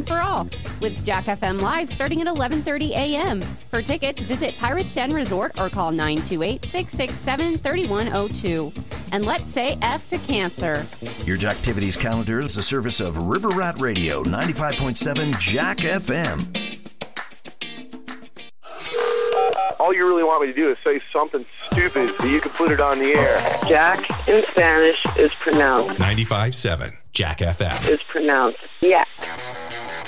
for all, with Jack FM Live starting at 11:30 a.m. For tickets, visit Pirates Den Resort or call 928-667-3102. And let's say F to cancer. Your Jacktivities calendar is a service of River Rat Radio, 95.7 Jack FM. All you really want me to do is say something stupid so you can put it on the air. Jack in Spanish is pronounced 95.7 Jack FM. Is pronounced Jack.